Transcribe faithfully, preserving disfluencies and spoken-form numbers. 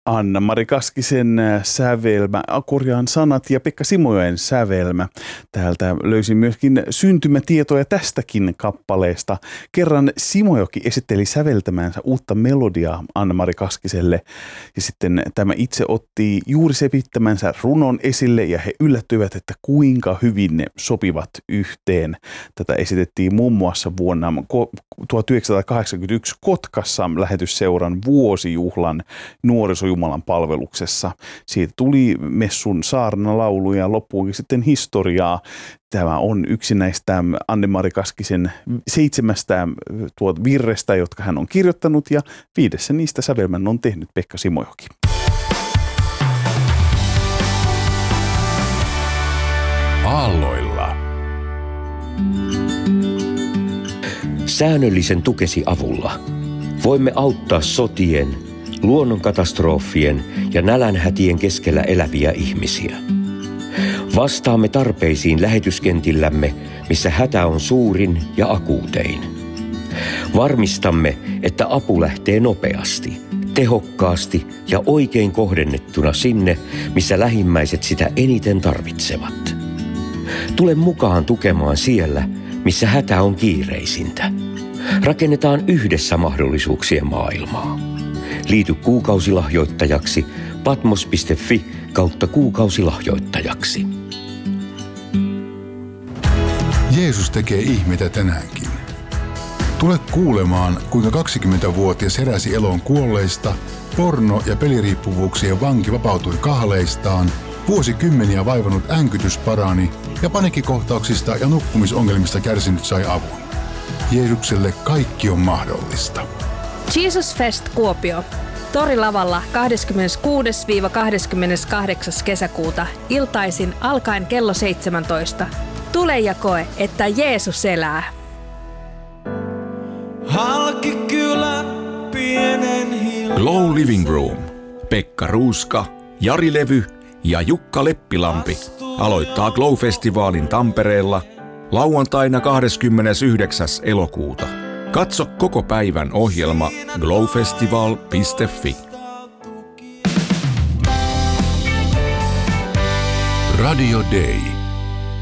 Anna-Mari Kaskisen sävelmä, korjaan sanat ja Pekka Simojoen sävelmä. Täältä löysin myöskin syntymätietoja tästäkin kappaleesta. Kerran Simojoki esitteli säveltämänsä uutta melodiaa Anna-Mari Kaskiselle ja sitten tämä itse otti juuri sepittämänsä runon esille ja he yllättyivät, että kuinka hyvin ne sopivat yhteen. Tätä esitettiin muun muassa vuonna tuhatyhdeksänsataakahdeksankymmentäyksi Kotkassa lähetysseuran vuosijuhlan nuorisojumalan palveluksessa. Siitä tuli messun saarnalaulu ja loppuunkin sitten historiaa. Tämä on yksi näistä Anne-Mari Kaskisen seitsemästä tuot virrestä, jotka hän on kirjoittanut, ja viidessä niistä sävelmän on tehnyt Pekka Simojoki. Aalloilla. Säännöllisen tukesi avulla voimme auttaa sotien, luonnonkatastrofien ja nälänhätien keskellä eläviä ihmisiä. Vastaamme tarpeisiin lähetyskentillämme, missä hätä on suurin ja akuutein. Varmistamme, että apu lähtee nopeasti, tehokkaasti ja oikein kohdennettuna sinne, missä lähimmäiset sitä eniten tarvitsevat. Tule mukaan tukemaan siellä, missä hätä on kiireisintä. Rakennetaan yhdessä mahdollisuuksien maailmaa. Liity kuukausilahjoittajaksi patmos piste fi kautta kuukausilahjoittajaksi. Jeesus tekee ihmeitä tänäänkin. Tule kuulemaan, kuinka kaksikymmentävuotias heräsi eloon kuolleista, porno- ja peliriippuvuuksien vanki vapautui kahleistaan, vuosikymmeniä vaivannut änkytys parani ja paniikkikohtauksista ja nukkumisongelmista kärsinyt sai avun. Jeesukselle kaikki on mahdollista. Jesus Fest Kuopio. Torilavalla kahdeskymmeneskuudes kahdeskymmeneskahdeksas kesäkuuta iltaisin alkaen kello seitsemäntoista. Tule ja koe, että Jeesus elää. Halkikylän pienen hiljan. Glow Living Room. Pekka Ruuska, Jari Levy ja Jukka Leppilampi aloittaa Glow-festivaalin Tampereella lauantaina kahdeskymmenesyhdeksäs elokuuta. Katso koko päivän ohjelma glowfestival piste fi. Radio Day.